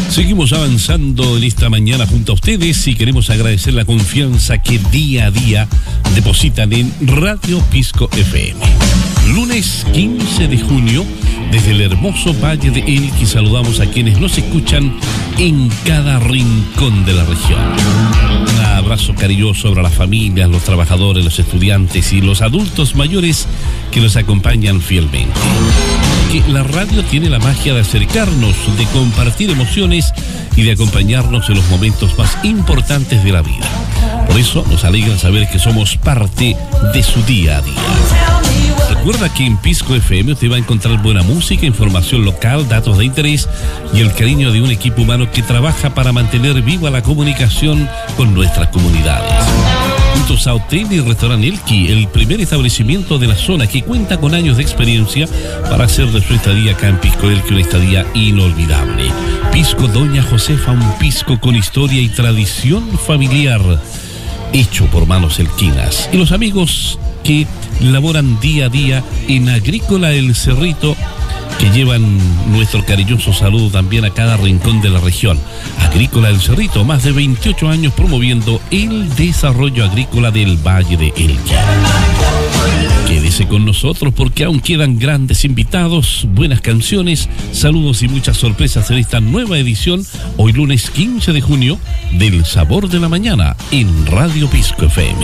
Seguimos avanzando en esta mañana junto a ustedes y queremos agradecer la confianza que día a día depositan en Radio Pisco FM. Lunes 15 de junio, desde el hermoso Valle de Elqui, saludamos a quienes nos escuchan en cada rincón de la región. Un abrazo cariñoso para las familias, los trabajadores, los estudiantes y los adultos mayores que nos acompañan fielmente. Que la radio tiene la magia de acercarnos, de compartir emociones y de acompañarnos en los momentos más importantes de la vida. Por eso nos alegra saber que somos parte de su día a día. Recuerda que en Pisco FM usted va a encontrar buena música, información local, datos de interés y el cariño de un equipo humano que trabaja para mantener viva la comunicación con nuestras comunidades. Juntos a Hotel y Restaurante Elqui, el primer establecimiento de la zona que cuenta con años de experiencia para hacer de su estadía acá en Pisco Elqui una estadía inolvidable. Pisco Doña Josefa, un pisco con historia y tradición familiar, hecho por manos elquinas. Y los amigos que laboran día a día en Agrícola El Cerrito, que llevan nuestro cariñoso saludo también a cada rincón de la región. Agrícola El Cerrito, más de 28 años promoviendo el desarrollo agrícola del Valle de Elqui. Quédese con nosotros porque aún quedan grandes invitados, buenas canciones, saludos y muchas sorpresas en esta nueva edición, hoy lunes 15 de junio, del Sabor de la Mañana en Radio Pisco FM.